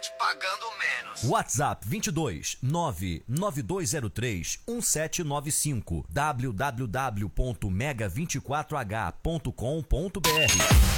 internet pagando menos. WhatsApp 22 99203 1795 www.mega24h.com.br